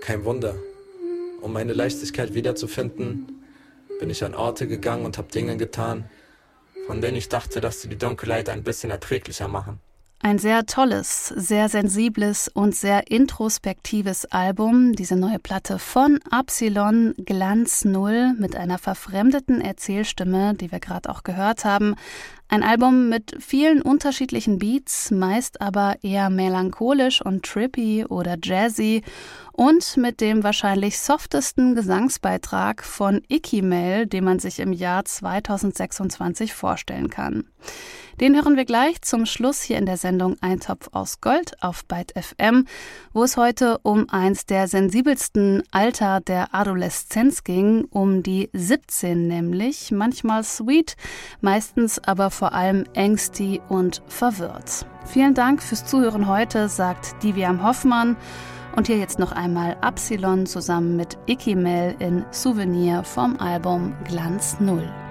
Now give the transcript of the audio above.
kein Wunder. Um meine Leichtigkeit wiederzufinden, bin ich an Orte gegangen und habe Dinge getan, von denen ich dachte, dass sie die Dunkelheit ein bisschen erträglicher machen. Ein sehr tolles, sehr sensibles und sehr introspektives Album, diese neue Platte von Absilon, Glanz Null, mit einer verfremdeten Erzählstimme, die wir gerade auch gehört haben. Ein Album mit vielen unterschiedlichen Beats, meist aber eher melancholisch und trippy oder jazzy und mit dem wahrscheinlich softesten Gesangsbeitrag von Ikimel, den man sich im Jahr 2026 vorstellen kann. Den hören wir gleich zum Schluss hier in der Sendung Eintopf aus Gold auf Byte FM, wo es heute um eins der sensibelsten Alter der Adoleszenz ging, um die 17 nämlich, manchmal sweet, meistens aber vor allem ängstig und verwirrt. Vielen Dank fürs Zuhören heute, sagt Diviam Hoffmann. Und hier jetzt noch einmal Absilon zusammen mit Ikimel in Souvenir vom Album Glanz Null.